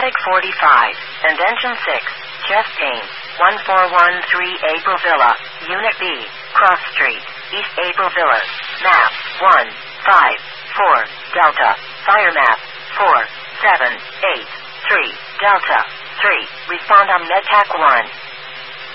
Static 45. And Engine 6. Chest pain. 1413 April Villa. Unit B. Cross Street. East April Villas. Map. 154 Delta. Fire map. 4783 Delta. 3. Respond on NetTAC 1.